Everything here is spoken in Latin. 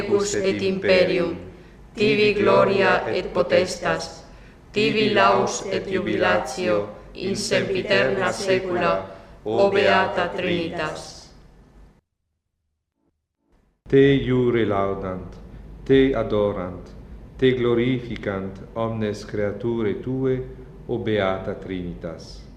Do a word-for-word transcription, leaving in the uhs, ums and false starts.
Secus et imperium, tibi gloria et potestas, tibi laus et jubilatio, in sempiterna saecula, o beata Trinitas. Te iure laudant, te adorant, te glorificant omnes creaturae tue, o beata Trinitas.